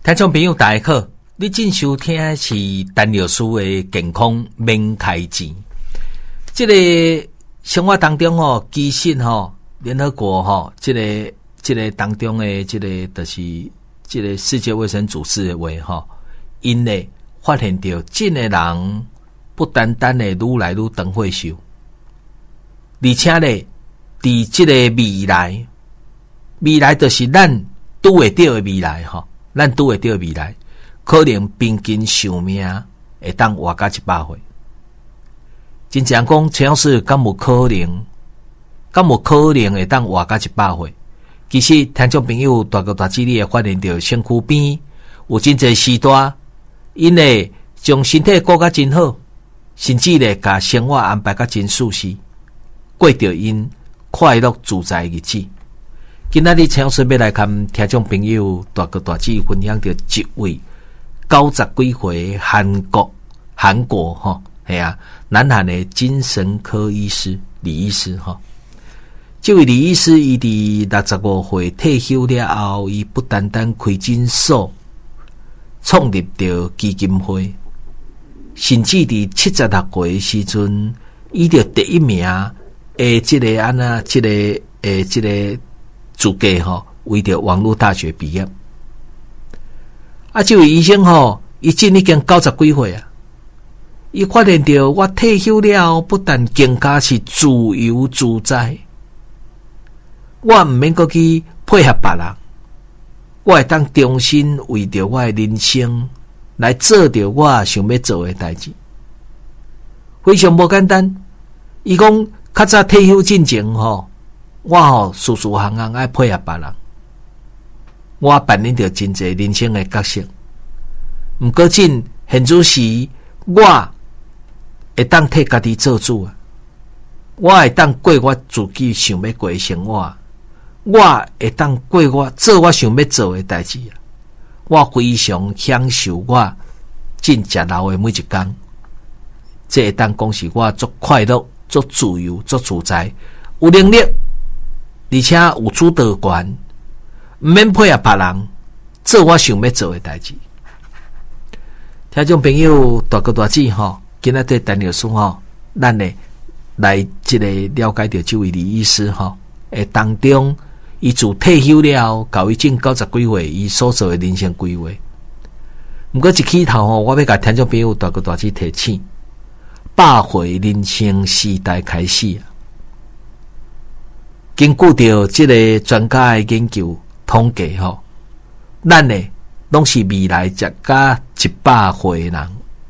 听众朋友大家好，你正收听的是陈老师的健康免开钱。这个生活当中其实联合国这个当中的这个就是这个世界卫生组织的话因为发现到真的人不单单的愈来愈长岁数，而且咧，伫这个未来就是咱拄会到的未来咱拄会到的未来，可能平均寿命会当活到100岁。真正讲，陈老师敢有可能会当活到100岁？其实听众朋友大哥大姐你会发现到身躯边有真侪时段，因为将身体顾甲真好，甚至咧甲生活安排甲真舒适，过着因快乐自在的日子。今仔日陈老师要来跟听众朋友大哥大姐分享到一位90几岁韩国南韩的精神科医师李医师这位李医师伊伫65岁退休了后，伊不单单开诊所，创立着基金会，甚至伫76岁的时阵，伊着第一名这个资格为着网络大学毕业。这位医生伊真已经90几岁啊！伊发现到我退休了，不但更加是自由自在，我唔免阁去配合别人，我会当重新为着我的人生来做着我想要做的代志，非常无简单。伊讲较早退休进前我事事行行爱配合别人，我扮演着真侪人生的角色。毋过现主时，我会当替家己做主啊！我会当过我自己想要过的生活，我会当过我做我想要做的代志啊！我非常享受我真食老的每一天，这会当讲是我足快乐、足自由、足自在，有能力。而且有主导权，毋免配合别人，做我想要做的代志。听众朋友大哥大姐今仔对陈老师咱呢来这个了解到这位李医师当中，伊自退休了，到伊近90几岁，伊所做的人生规划。不过一起头我要甲听众朋友大哥大姐提醒，100岁人生时代开始。根据着这个专家的研究统计咱呢拢是未来食到100岁的人。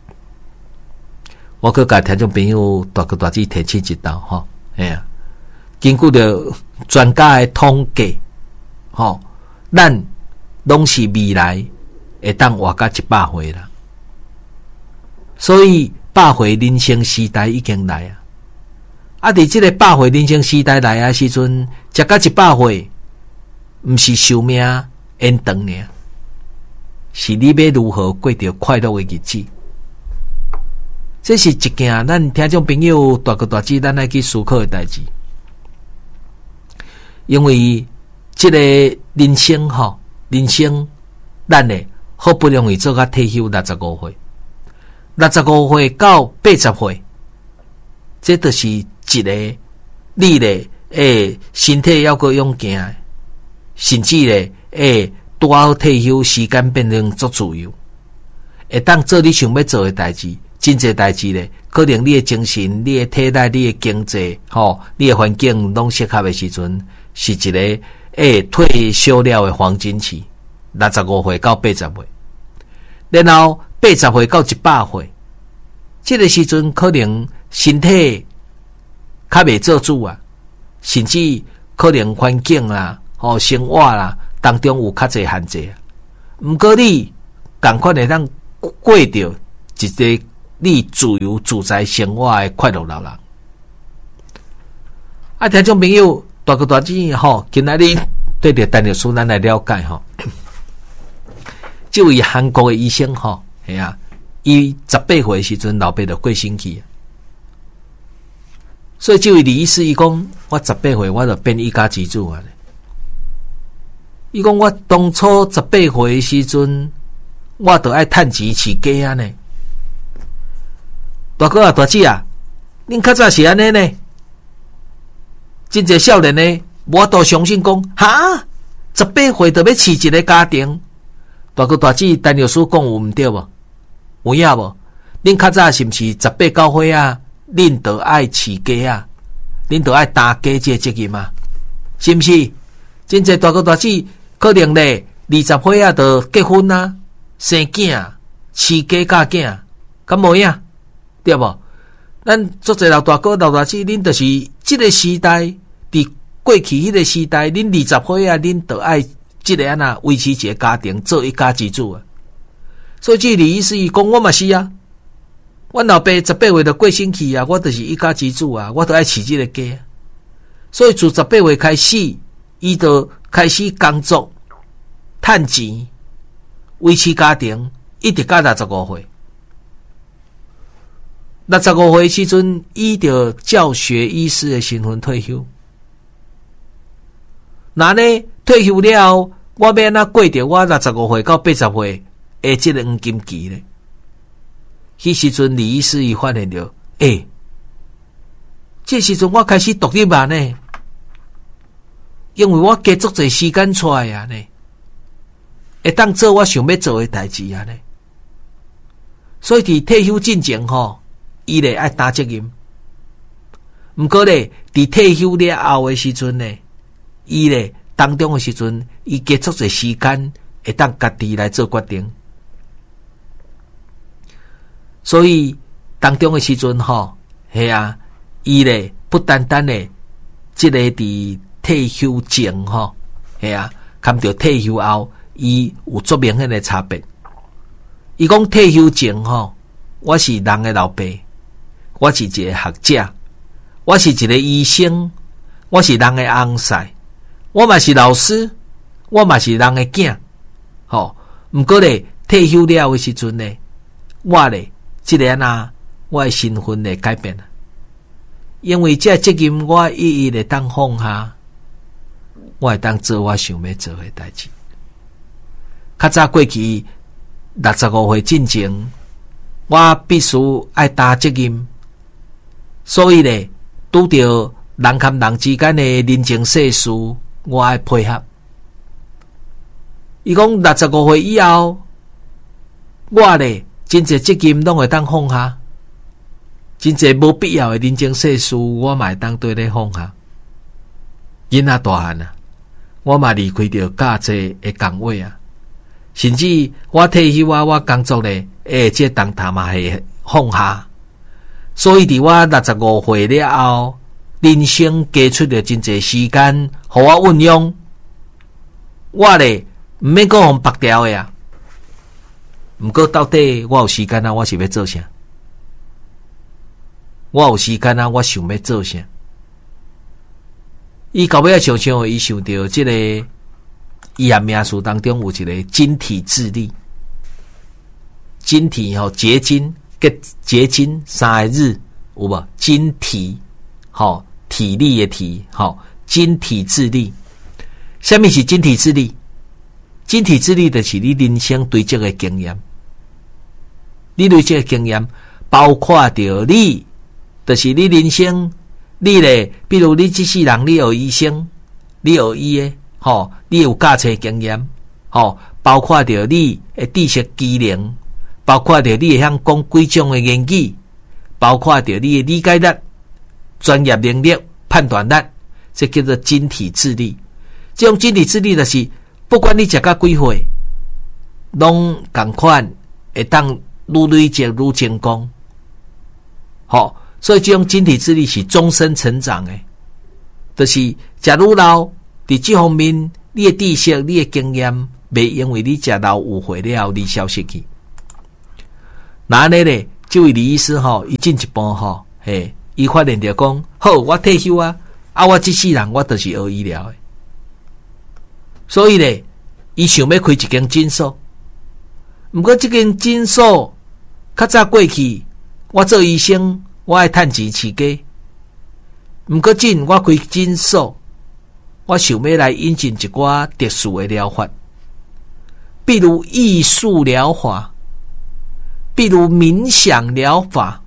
我去甲听众朋友大哥大姐提醒一道根据着专家的统计咱拢是未来会当活到100岁啦。所以100岁人生时代已经来啊！伫这个100岁人生时代来的时阵，食到100岁，毋是寿命延长尔，是你要如何过着快乐的日子。这是一件咱听众朋友大哥大姐咱来去思考的代志。因为这个人生咱呢好不容易做到退休65岁，65岁到80岁，这就是一个你咧身体要够勇健，甚至咧拄好退休时间变成足自由，会当做你想要做的代志。真侪代志咧，可能你的精神、你的体力、你的经济你的环境拢适合的时阵，是一个退休了的黄金期，65岁到80岁，然后80岁到100岁，这个时阵可能身体较袂做主啊，甚至可能环境啦、生活啦当中有较侪限制啊。毋过你同款会当过着一个你自由自在生活的快乐老人。听众朋友大哥大姐今仔日对着陈老师咱来了解这位韩国的医生伊18岁的时阵老爸就过身去，所以这位李医师伊讲，我18岁我就变一家之主啊！伊讲我当初18岁的时阵， 我就爱趁钱饲鸡啊呢。大哥啊，大姐啊，恁较早是安尼呢？真侪少年呢，我都相信讲，哈，18岁就要饲一个家庭。大哥大姐，陈律师讲有毋对无？有影无？恁较早是毋是18、19岁啊？恁就爱饲鸡啊？恁就爱担鸡这责任啊？是毋是？真侪大哥大姐可能咧20岁啊，就结婚啊，生囝，饲鸡教囝，敢无影？对无？咱足侪老大哥老大姐，恁就是即个时代，伫过去迄个时代，恁20岁啊，恁就爱即个安那维持一个家庭，做一家之主啊。所以这李医师伊讲，我嘛是啊。阮老爸18岁就过身去啊，我就是一家之主啊，我都爱饲即个鸡啊。所以自18岁开始，伊就开始工作，趁钱，维持家庭，一直到65岁。65岁时阵，伊就教学医师的身份退休。那呢，退休了后，我要安怎过着我65岁到80岁的这个黄金期呢？迄时阵，李医师伊发现到，这时阵我开始独立啊呢，因为我加足侪时间出来啊呢，会当做我想要做的代志啊呢。所以伫退休之前吼，伊咧爱担责任。毋过咧，伫退休了后的时阵呢，伊咧当中的时阵，伊加足侪时间会当家己来做决定。所以当中的时阵吼，系啊，伊咧不单单咧，即个伫退休前吼，系啊，看到退休后，伊有足明显的差别。伊讲退休前吼，我是人的老爸，我是一个学者，我是一个医生，我是人的翁婿，我嘛是老师，我嘛是人的囝，吼。毋过咧，退休了的时阵呢，我咧。即个啊，我的身份会改变了，因为这责任我一一的当放下，我会当做我想要做的代志。较早过去65岁进前，我必须爱担责任，所以咧，拄着人和人之间的人情世事，我爱配合。伊讲65岁以后，我咧。真侪责任拢会当放下，真侪无必要的人情世事，我嘛会当对咧放下。囡仔大汉啊，我嘛离开着教济的岗位啊，甚至我退休啊，我工作咧，这当头嘛会放下。所以伫我65岁了后，人生加出了真侪时间，互我运用。我咧毋免讲互白条的啊。毋过到底我有时间啊，我是要做啥？我有时间啊，我想要做啥？伊到尾常常伊想到这个医学名词当中有一个晶体智力，晶体吼结晶跟结晶三个日有无？晶体吼体力的体吼晶体智力。什么是晶体智力？晶体智力就是你人生堆积的经验。你累积的经验包括着你，就是你人生，你咧，比如你这世人，你有医生，你有医的，吼，你有驾车经验，吼，包括着你的知识技能，包括着你会晓讲几种的言语，包括着你的理解力、专业能力、判断力，这叫做晶体智力。这种晶体智力就是不管你食到几岁，拢同款会当愈累积愈成功。好，所以这种晶体智力是终身成长的，就是食愈老，伫这方面你的知识、你的经验，袂因为你食老有岁了你消失去。那呢咧，这位李医师吼，伊进一步吼，嘿，伊发现着讲，好，我退休啊，我这世人我就是学医疗的，所以咧，伊想要开一间诊所。毋过这间诊所较早过去，我做医生，我爱趁钱饲鸡。毋过真我开诊所，我想要来引进一寡特殊的疗法。 比如艺术疗法，比如冥想疗法，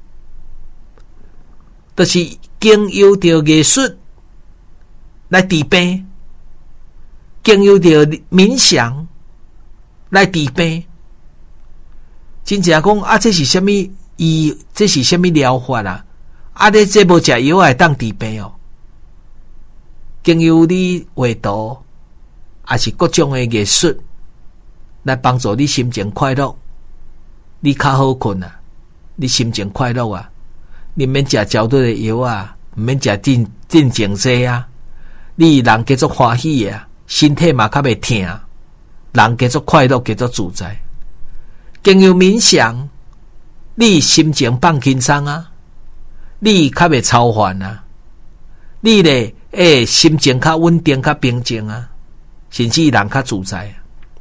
就是经由着艺术来治病，经由着冥想来治病。真正讲啊，这是什么这是什么疗法啊？啊，你这无食药会当治病哦？经由你画图，还是各种的艺术来帮助你心情快乐，你较好困啊，你心情快乐啊，你免食焦对的药啊，唔免食镇静剂啊，你人继续欢喜啊，身体嘛较袂痛，人继续快乐，继续自在。经由冥想，你心情放轻松啊，你较袂操烦啊，你咧心情较稳定、较平静啊，甚至人较自在啊。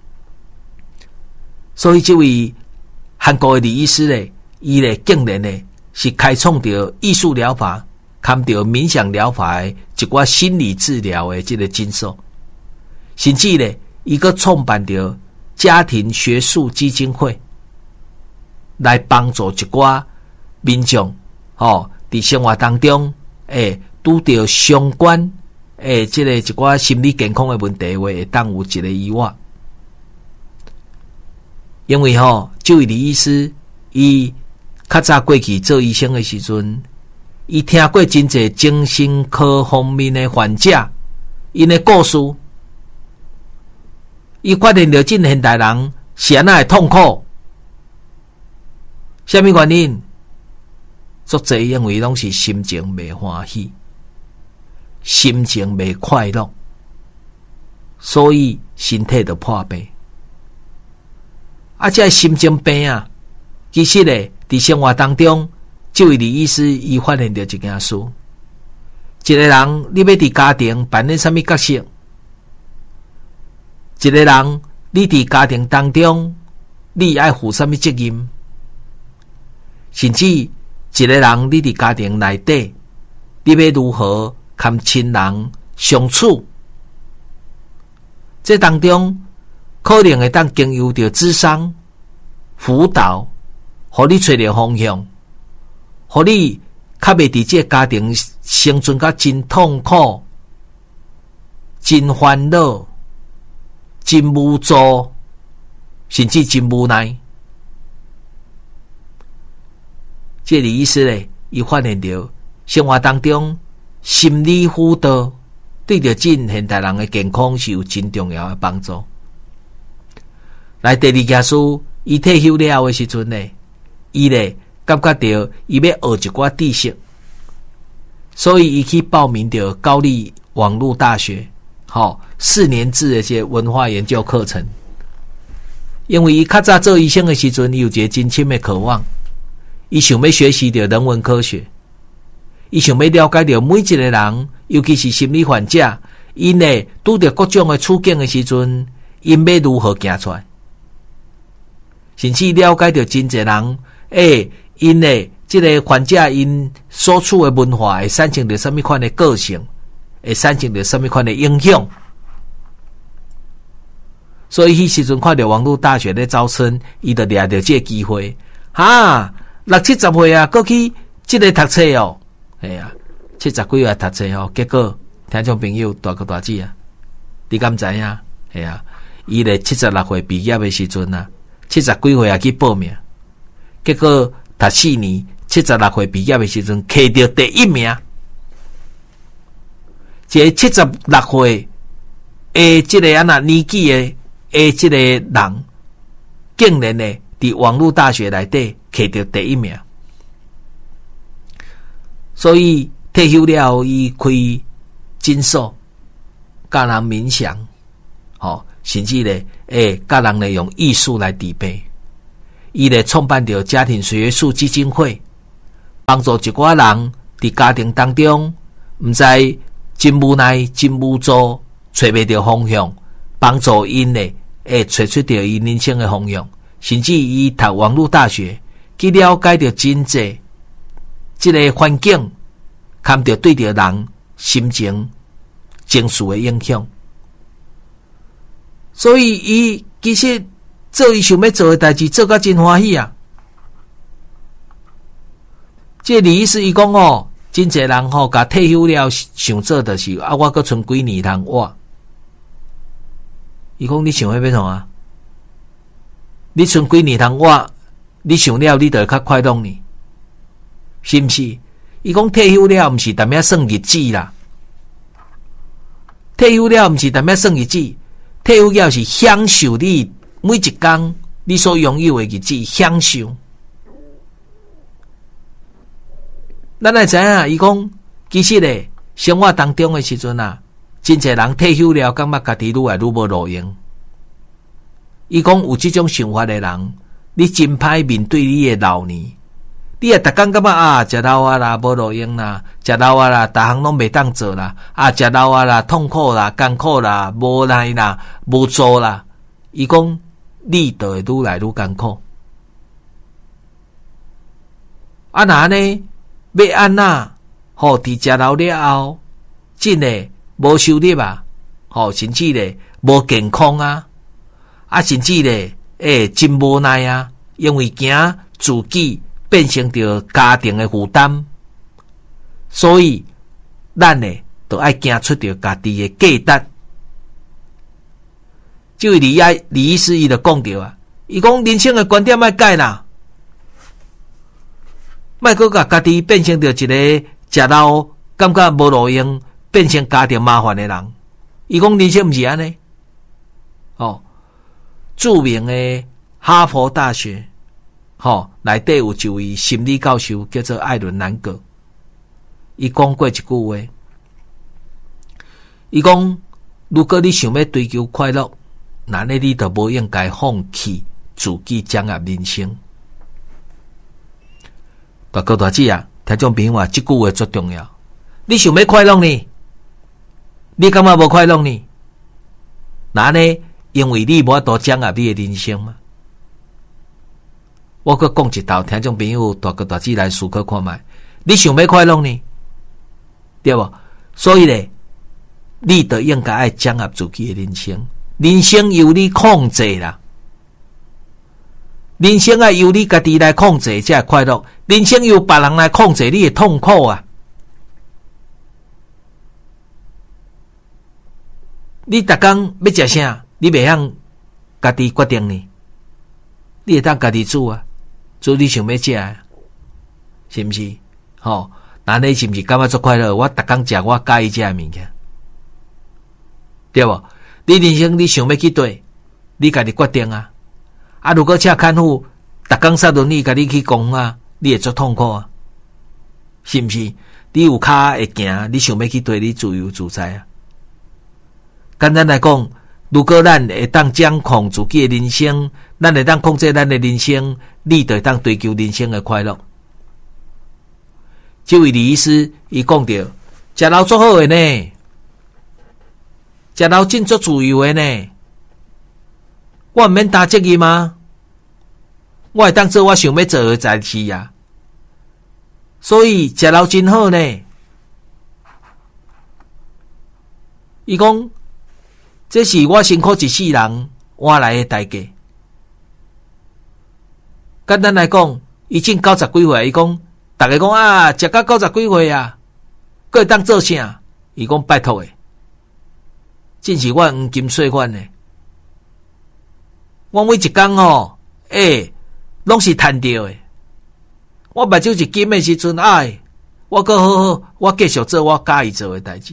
所以这位韩国的李医师咧，伊咧竟然咧是开创着艺术疗法，含着冥想疗法的一寡心理治疗的这个精髓，甚至咧伊个创办着家庭学术基金会。来帮助一寡民众，伫生活当中，拄到相关，这个一寡心理健康的问题，会当有一个医院。因为这位李医师，伊较早过去做医生的时阵，伊听过真侪精神科方面的患者，因的故事，伊发现到这现代人是安那会痛苦。什么原因？足侪因为拢是心情袂欢喜，心情袂快乐，所以身体就破病。啊，这心情病啊，其实咧，伫生活当中，这位李医师伊发现到一件事：一个人你要伫家庭扮演什么角色？一个人你伫家庭当中，你爱负什么责任？甚至一个人你伫家庭内底，你要如何跟亲人相处？这当中可能会当经由着咨商、辅导，互你找到方向，互你较袂伫这家庭生存甲真痛苦、真烦恼、真无助，甚至真无奈。这李医师咧，伊发现到生活当中心理辅导对着现代人的健康是有真重要的帮助。来第二件事，伊退休了的时阵咧，伊咧感觉到伊要学一寡知识，所以伊去报名着高丽网络大学，4年制的这文化研究课程。因为伊较早做医生的时阵，伊有一个真深的渴望。伊想要学习到人文科学，伊想要了解到每一个人，尤其是心理患者，因呢拄到各种的处境的时阵，因要如何行出来，甚至了解到真侪人，因呢这个患者因所处的文化会产生着什么款的个性，会产生着什么款的影响。所以迄时阵看到网络大学咧招生，伊就掠着这个机会，60、70岁啊，过去这个读册哦，70几岁读册哦，结果听众朋友大哥大姐啊，你敢知影？伊咧76岁毕业的时阵啊，70几岁啊去报名，结果读4年，76岁毕业的时阵，摕到第1名。这76岁这个年纪的这个人，竟然呢伫网络大学内底摕到第1名。所以退休了后，伊开诊所，教人冥想，甚至咧，教人咧用艺术来治病。伊咧创办着家庭学术基金会，帮助一寡人伫家庭当中，毋知真无奈、真无助，找袂到方向，帮助因咧，找出着因人生的方向。甚至伊读网络大学，去了解到真济这个环境，看到对着人心情、情绪的影响。所以伊其实做伊想要做的代志，做甲真欢喜啊！这李医师伊讲哦，真侪人吼，甲退休了想做的是啊，我阁剩几年通活。伊讲你想要创啊？你剩几年通活，你想了，你就会较快乐呢，是毋是？伊讲退休了，毋是踮遐算日子啦。退休了，毋是踮遐算日子，退休了是享受你每一天你所拥有的日子，享受。咱来知影，伊讲其实咧，生活当中的时阵啊，真侪人退休了，感觉家己愈来愈无路用。伊讲有这种想法的人，你真歹面对你的老年。你也逐工感觉啊，食老啊啦，无路用啦，食老啊啦，逐项拢袂当做啦，啊，食老啊啦，痛苦啦，艰苦啦，无奈啦，无助啦。伊讲你就会愈来愈艰苦。啊，那呢？要安那？吼，伫食老了后，真诶无收入啊，吼，甚至咧无健康啊，啊，甚至咧真无奈啊，因为惊自己变成着家庭的负担，所以咱呢都爱惊出着家己的价值。这位李医师伊就讲着啊，伊讲人生的观点要改啦。莫阁甲家己变成着一个食老感觉无路用，变成家庭麻烦的人。伊讲人生毋是安尼。哦，著名的哈佛大学，内底有一位心理教授叫做艾伦南格，伊讲过一句话，伊讲如果你想要追求快乐，那你就无应该放弃自己掌握人生。大哥大姐啊，听众朋友啊，这句话最重要。你想要快乐呢？你感觉无快乐呢？那呢？因为你无法度掌握你的人生嘛。我阁讲一道，听众朋友大哥大姐来思考看卖。你想要快乐呢？对无？所以咧，你就应该爱掌握自己的人生。人生由你控制啦。人生啊，由你家己来控制才会快乐。人生由别人来控制，你会痛苦啊！你逐工要食啥，你袂晓家己决定呢？你会当家己煮啊，煮你想要食啊，是毋是？吼，那你是毋是感觉足快乐？我逐工食我喜欢食的物件，对无？你人生你想要去对，你家己决定啊！啊，如果车看护逐工杀轮椅，甲你去讲啊，你会足痛苦啊，是毋是？你有骹会行，你想要去对，你自由自在啊。简单来讲，如果咱会当掌控自己的人生，咱会当控制咱的人生，你就会当追求人生的快乐。这位李医师伊讲到，食老足好的呢，食老真足自由的呢。我毋免担责任吗？我会当做我想要做的代志啊。所以食老真好呢。伊讲，这是我辛苦一世人换来的代价。简单来讲，伊近90几岁，伊讲，大家讲啊，食到90几岁啊，佫会当做啥？伊讲拜托诶，真是我黄金岁月呢。我每一天吼，拢是赚到诶。我目睭是金诶时阵，我阁好好，我继续做我喜意做诶代志。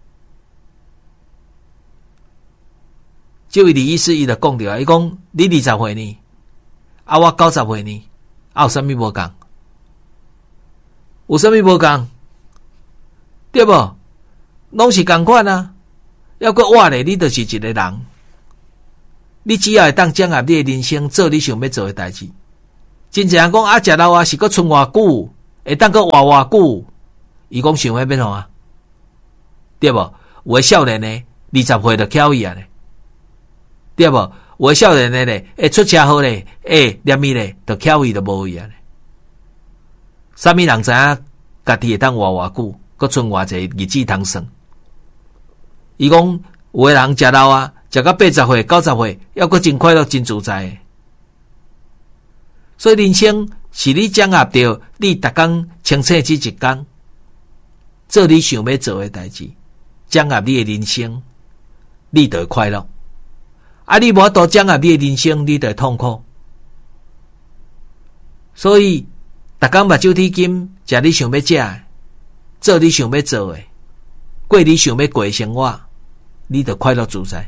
这位李医师伊就讲着，伊讲你20岁呢，啊我90岁呢，有啥物无共？有啥物无共？对无？拢是共款啊。要搁活咧，你就是一个人。你只要会当掌握你的人生，做你想要做的代志。真侪人讲啊，食老啊是搁存偌久，会当搁活偌久。伊讲想要变怎啊？对无？有诶少年呢，20岁就翘伊啊咧，对无？有诶少年呢咧，出车祸咧，念伊咧，就翘伊就无伊啊咧。啥物人知影家己会当活偌久，搁存偌济日子通算？伊讲有诶人食老啊。食到80岁、90岁，还阁真快乐、真自在。 所以人生是你掌握到你逐工清醒这一天，做你想要做的代志，掌握你的人生，你就会快乐。啊，你无法度掌握你的人生，你就会痛苦。所以逐工目睭天金，食你想要食的，做你想要做的，过你想要过的生活，你就快乐自在。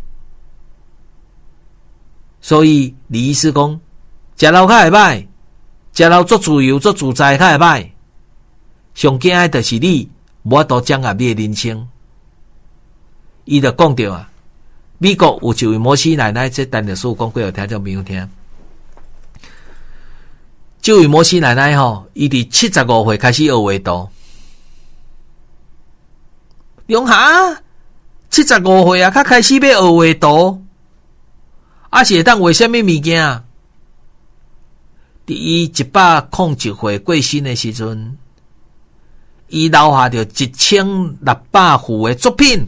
所以李医师讲，食老较会歹，食老做自由做自在较会歹。上惊的就是你无法度掌握你的人生。伊就讲到啊，美国有一位摩西奶奶，这陈律师讲过，有听众朋友听。这位摩西奶奶吼，伊伫75岁开始学画图。用哈，75岁啊，才开始要学画图，啊是会当画什么物件？伫伊101岁过身的时阵，伊留下着1600幅的作品。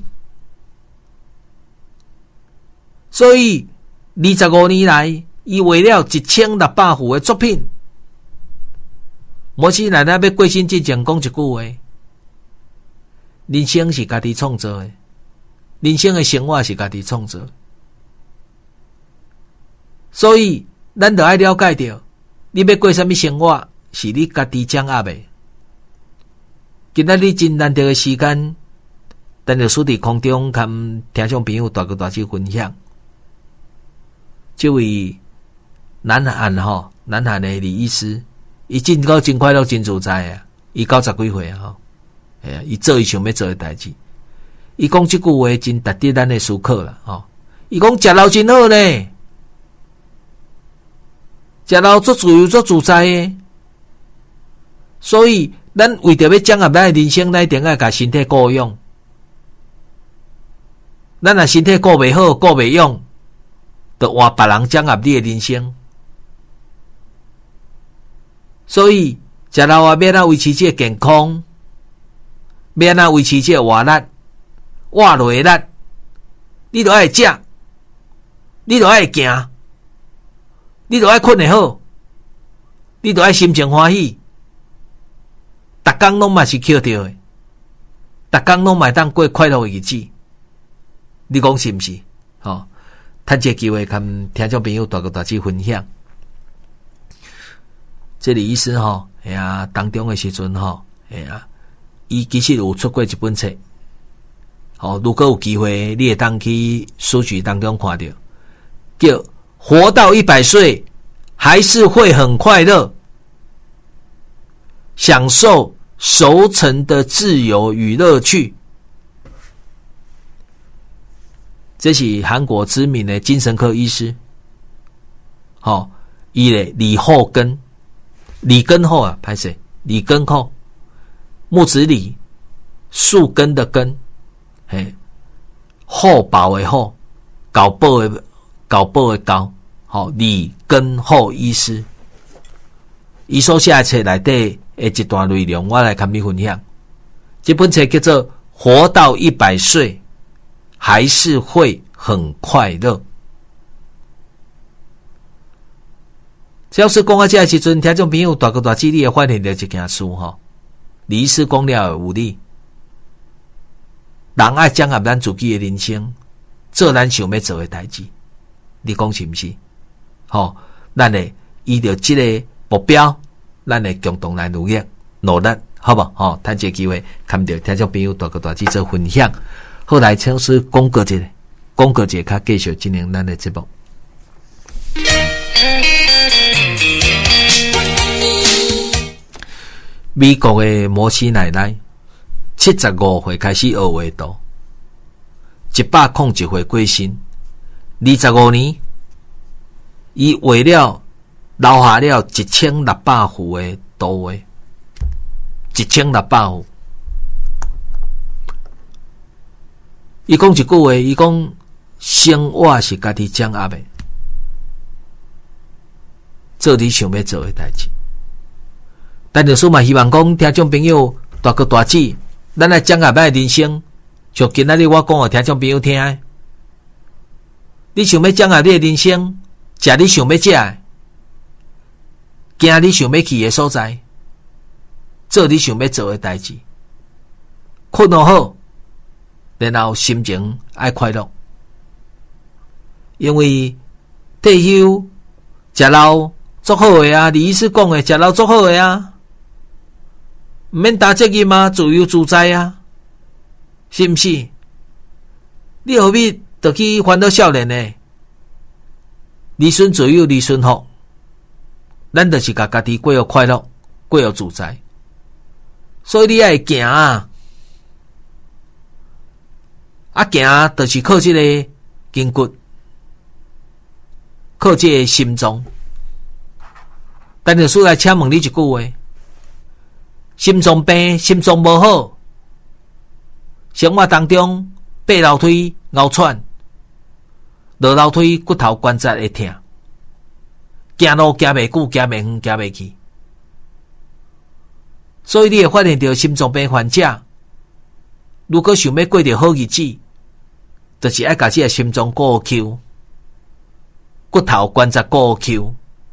所以25年来，伊画了1600幅的作品。摩西奶奶要过身之前讲一句话：人生是家己创造的，人生的生活是家己创造的。所以，咱就要了解到，你要过什么生活，是你家己掌握的。今仔日真难得的时间，咱就伫空中跟听众朋友大家分享。这位南韩的李医师，伊真快乐真自在啊！伊90几岁啊，伊做伊想要做的代志。伊讲这句话真值得咱的思考啦，伊讲食老真好呢，食老做自由做自在的。所以咱为着要掌握咱的人生，咱一定要把身体顾用。咱若身体顾袂好，顾袂用，就换别人掌握你的人生。所以食老啊，要怎维持这个健康？要怎维持这个活力、活落力？你就爱食，你就爱行，你就爱困得好，你就爱心情欢喜。逐工拢嘛是捡到的，逐工拢嘛当过快乐的日子。你讲是毋是？趁这机会跟听众朋友大家分享。这李医师当中的时阵伊其实有出过一本册。如果有机会，你会当去书局当中看到，叫《活到100岁还是会很快乐，享受熟成的自由与乐趣》。这是韩国知名的精神科医师，伊咧李厚根。李根厚啊，拍谁？李根厚，木子李，树根的根，厚薄的厚，搞薄的高，李根厚医师。伊所写的册内底的一段内容，我来跟你分享。这本册叫做《活到100岁还是会很快乐》。要是讲到这个时阵，听众朋友大致你会发现到一件事李医师讲了有理，人爱掌握咱自己的人生，做咱想要做的代志。你讲是毋是？咱会依照这个目标，咱会共同来努力，好不好？趁这个机会，看到听众朋友大致做分享。后来请师广告节较继续进行咱的节目。美国的摩西奶奶75岁开始学画图，101岁过身，25年，伊画了留下了1600幅的图画，1600幅。伊讲一句话，伊讲生活是家己掌握的，做你想要做的代志。但就是嘛，希望讲听众朋友大哥大姐，咱来掌握咱的人生，像今仔日我讲互听众朋友听。你想要掌握你的人生，食你想要食的， 行你想要去的所在，做你想要做的代志，困好，然后心情爱快乐。因为退休食老足好的啊，李医师讲的食老足好的啊，毋免担责任啊，自由自在啊，是毋是？你何必就去烦恼少年呢？离顺自由，离顺福，咱就是甲家己过得快乐，过得自在。所以你爱行啊，行就是靠这个筋骨，靠这个心脏。但是，来请问你一句话：心脏病、心脏无好，生活当中爬楼梯拗喘，落楼梯骨头关节会痛，行路行袂久，行袂远，行袂去。所以你会发现到心脏病患者，如果想要过着好日子，就是爱把这个心脏顾好扣，骨头关节顾好扣。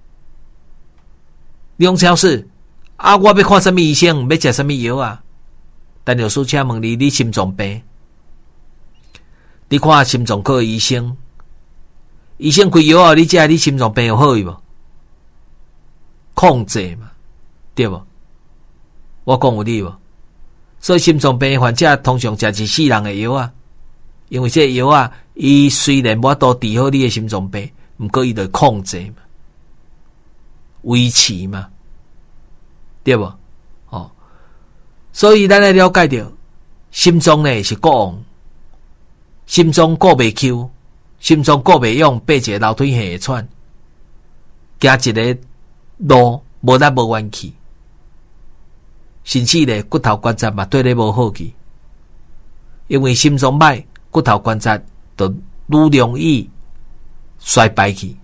梁超市啊，我要看什么医生，要吃什么药啊？但有事请问你，你心脏病，你看心脏科的医生，医生开药啊，你吃你心脏病有好伊无？控制嘛，对无？我讲有理无？所以心脏病患者通常吃一世人的药啊，因为这药啊，伊虽然无都治好你的心脏病，毋过伊就控制嘛。维持嘛，对不？哦，所以咱来了解到，心脏呢是国王，心脏顾袂扣，心脏顾袂用，爬一个楼梯会喘，行一个路无力无元气，甚至呢骨头关节嘛对咧无好去，因为心脏歹，骨头关节就愈容易衰败去。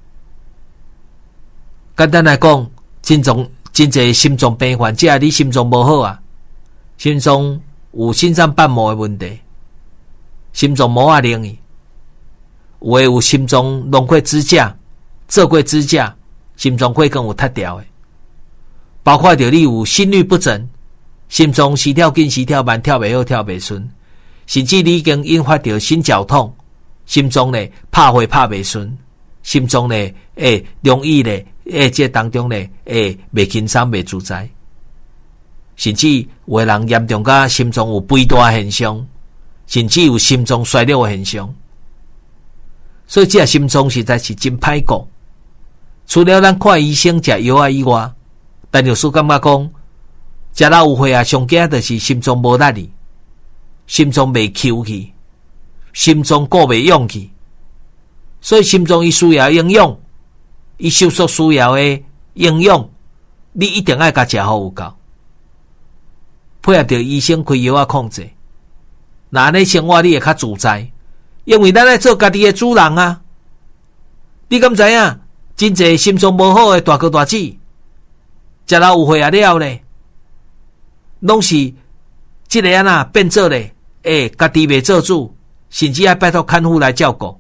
简单来讲，真侪心脏病患者，你心脏无好啊，心脏有心脏瓣膜的问题，心脏膜啊灵去，有的有心脏弄过支架，做过支架，心脏血管有塌掉的，包括着你有心律不整，心脏时跳紧时跳慢，跳袂好跳袂顺，甚至你已经引发着心绞痛，心脏呢拍血拍袂顺，心脏呢容易呢。这当中呢，袂轻松、袂自在，甚至有的人严重到心脏有肥大现象，甚至有心脏衰弱的现象。所以这心脏实在是真歹顾。除了咱看医生食药啊以外，但有时感觉讲，食老有血啊，上惊就是心脏无力哩，心脏袂扣去，心脏顾袂用去，所以心脏伊需要营养。伊收缩需要的营养，你一定要甲食好有够，配合着医生开药啊控制。那安尼生活你会较自在，因为咱来做家己的主人啊。你敢知影？真侪心脏无好的大哥大姐，食老有血啊了咧，拢是这个啊那变做咧，家己袂做主，甚至还拜托看护来照顾。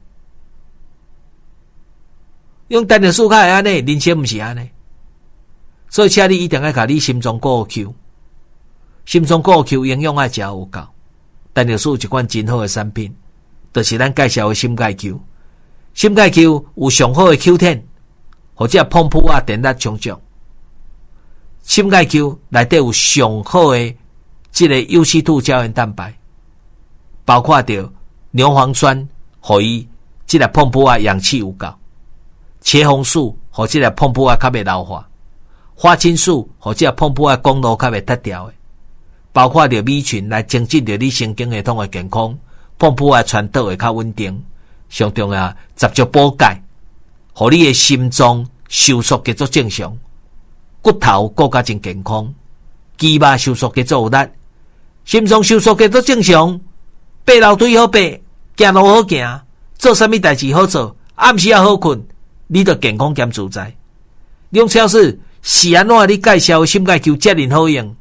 用单着数较会安尼，人生毋是安尼，所以请你一定要甲你心脏顾好扣，心脏顾好扣，营养爱食有够。单着数一款真好的产品，就是咱介绍的心钙 Q。心钙 Q 有上好的 Q10， 或者澎湃啊电力充足。心钙 Q 内底有上好的这个 UC2 胶原蛋白，包括着牛磺酸，互伊这个澎湃啊氧气有够。茄红素或者个澎湃啊较袂老化，花青素或者澎湃啊公路较袂塌掉的，包括着米群来增进着你神经系统的健康，澎湃啊传导会较稳定。上重要十足补钙，互你的心脏收缩节奏正常，骨头顾较真健康，肌肉收缩节奏有力，心脏收缩节奏正常，爬楼梯好爬，行路好行，做啥物代志好做，暗时也好困。你就健康兼自在。梁超市是安怎你介绍的心钙 Q 遮尔好用？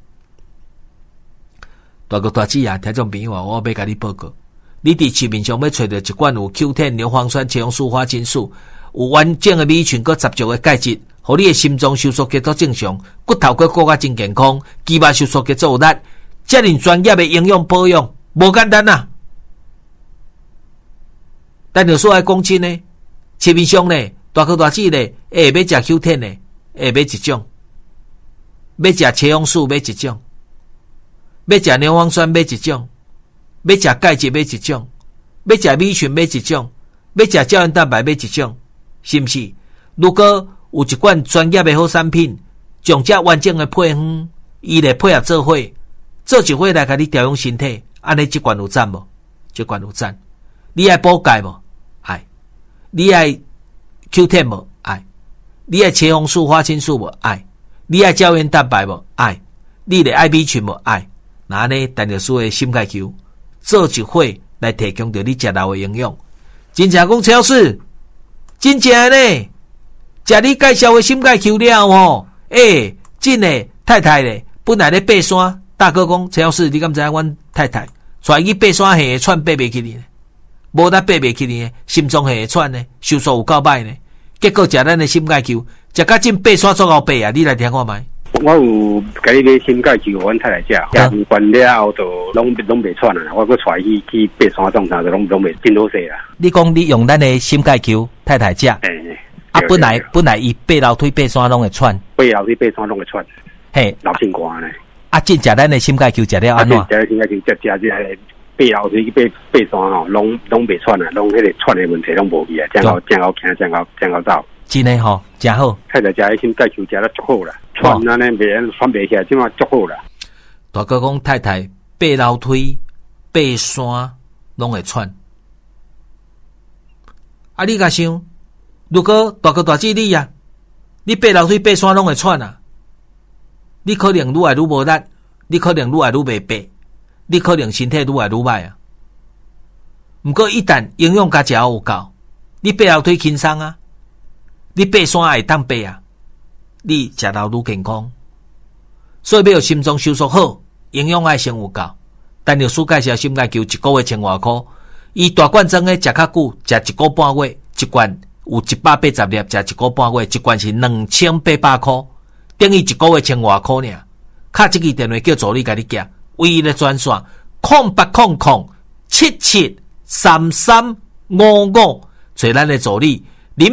大哥大姐啊，听众朋友啊，我要甲你报告，你伫市面上要找到一罐有 Q10、牛磺酸、茄红素、花青素，有完整的米群，佮十足的钙质， 互你的心脏收缩节奏正常，骨头骨骼真健康，肌肉收缩节奏有力。遮尔专业的营养保养，无简单啊！但就说爱讲真呢，市面上呢，大哥大姐呢，要食 Q10 呢，要买一种；要食茄红素买一种；要食牛磺酸买一种；要食钙质买一种；要食米群买一种；要食胶原蛋白买一种，是毋是？如果有一款专业的好产品，将这完整的配方，伊来配合做伙，做一伙来甲你调养身体，安尼这款有赞无？这款有赞。你爱补钙无？爱。你爱 Q10 无？爱。你爱茄红素、花青素无？爱。你爱胶原蛋白无？爱。你咧爱 B 群无？爱。那安尼，陈律师的心钙球做一伙来提供着你食到的营养。真正讲陈老师，真正呢，食你介绍的心钙球了吼，真的太太咧，本来咧爬山，大哥讲陈老师，你敢知影阮太太带去爬山下喘爬袂起呢？无得爬袂起呢，心脏下喘呢，收缩有够歹呢。结果食咱的心钙球，食甲真爬山做后爬啊！你来听看觅。 我有甲你买心钙球，阮太太食，食完了后就拢袂喘啦。我搁带去爬山种啥，就拢袂真好势啦。 你讲你用咱的心钙球，太太食，本来伊爬楼梯爬山拢会喘， 爬楼梯爬山拢会喘， 嘿， 流心肝呢。 真食咱的心钙球食了安怎？ 食心钙球食爬楼梯去爬山吼，拢袂喘啊，拢迄个喘的问题拢无去啊，正好行，正好走。 真诶吼，真好。 太太食迄心钙球食得足好啦，喘安尼袂喘袂起来，即马足好啦。 大哥讲太太爬楼梯、爬山拢会喘。你甲想，如果大哥大姐你啊，你爬楼梯、爬山拢会喘啊，你可能愈来愈无力，你可能愈来愈袂爬，你可能身体愈来愈歹啊。毋过一旦营养加食有够，你爬楼梯轻松啊。你爬山会当爬啊，你食到愈健康。所以要有心脏收缩好，营养爱先有够。但律师介绍心钙球1个月千外块，伊大罐装的食较久，食1个半月，一罐有180粒，食1个半月，一罐是2800块，等于1个月千外块尔。卡这个电话叫助理甲你寄，唯一的专线0800773355，找咱的助理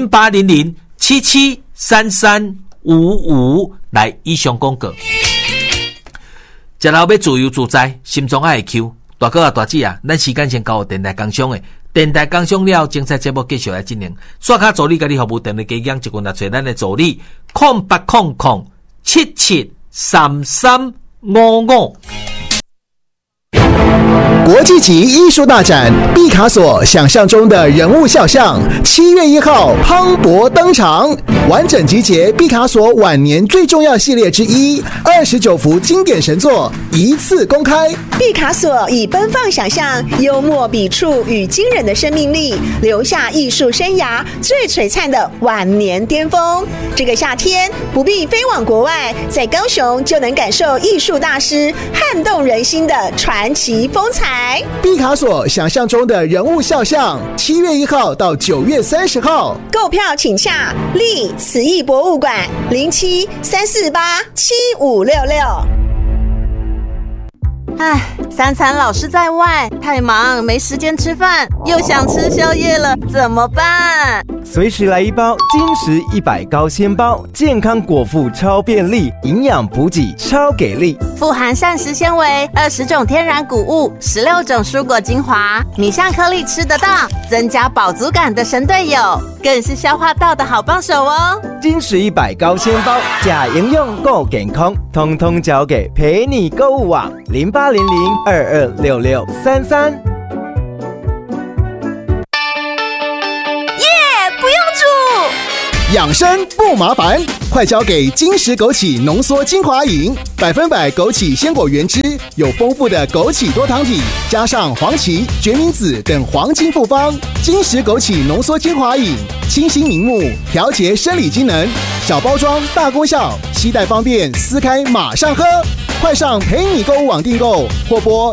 0800773355来以上广告。食老要自由自在，心脏爱 Q。大哥啊大姐啊，咱时间先交电台工商的，电台工商了，精彩节目继续来进行。刷卡助理甲你服务电话加讲一群来找咱的助理0800773355。 国际级艺术大展毕卡索想象中的人物肖像，7月1号磅礴登场，完整集结毕卡索晚年最重要系列之一，29幅经典神作一次公开。 毕卡索以奔放想象、幽默笔触与惊人的生命力，留下艺术生涯最璀璨的晚年巅峰。这个夏天不必飞往国外，在高雄就能感受艺术大师撼动人心的传奇风采。 毕卡索想象中的人物肖像，7月1号到9月30号， 购票请洽立慈艺博物馆0734875566。 3餐老是在外，太忙没时间吃饭，又想吃宵夜了，怎么办？ 随时来一包金石100高纤包，健康果腹超便利，营养补给超给力， 富含膳食纤维、20种天然谷物、16种蔬果精华，米香颗粒吃得到，增加饱足感的神队友，更是消化道的好帮手哦。 金石100高纤包，假营养够健康，通通交给陪你购物网0800226633。 养生不麻烦，快交给金石枸杞浓缩精华饮，100%枸杞鲜果原汁，有丰富的枸杞多糖体，加上黄芪、决明子等黄金复方。金石枸杞浓缩精华饮，清新明目，调节生理机能，小包装大功效，携带方便，撕开马上喝。快上陪你购物网订购，或拨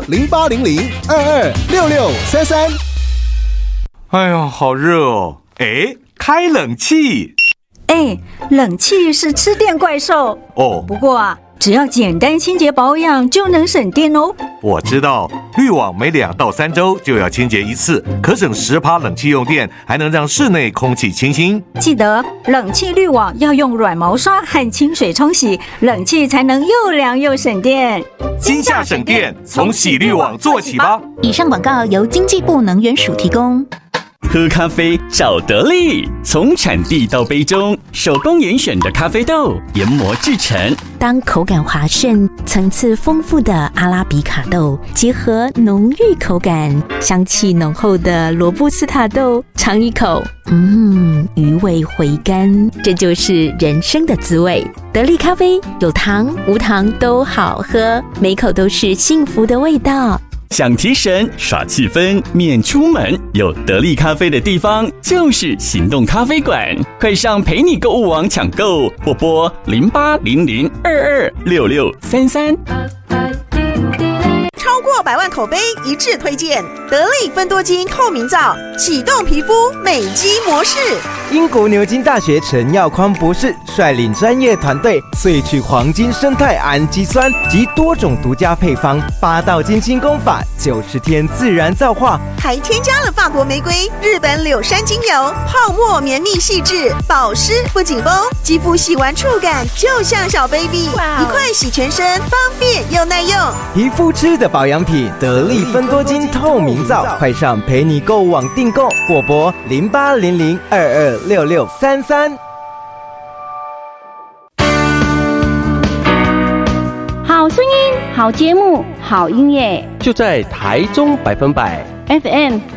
0800226633。 哎呀，好热哦！开冷气。 冷气是吃电怪兽哦。 不过啊，只要简单清洁保养就能省电哦。 我知道，滤网每2到3周就要清洁一次，可省10%冷气用电，还能让室内空气清新。 记得冷气滤网要用软毛刷和清水冲洗，冷气才能又凉又省电。 今夏省电，从洗滤网做起吧。 以上广告由经济部能源署提供。 喝咖啡找得力，从产地到杯中，手工严选的咖啡豆研磨制成。 当口感滑顺、层次丰富的阿拉比卡豆结合浓郁口感、香气浓厚的罗布斯塔豆，尝一口，余味回甘，这就是人生的滋味。得力咖啡有糖无糖都好喝，每口都是幸福的味道。 想提神耍气氛免出门，有得力咖啡的地方就是行动咖啡馆，快上陪你购物网抢购，或拨0800226633。 超过100万口碑一致推荐得力芬多精透明皂，启动皮肤美肌模式。 英国牛津大学陈耀匡博士率领专业团队萃取黄金生态氨基酸及多种独家配方，8道金清功法，90天自然皂化， 还添加了法国玫瑰、日本柳杉精油，泡沫绵密细致，保湿不紧绷，肌肤洗完触感就像小 baby， 一块洗全身，方便又耐用。 皮肤吃的保养品，得力芬多精透明皂，快上陪你购物网订购，或拨0800226633。 好声音，好节目，好音乐， 就在台中100% FM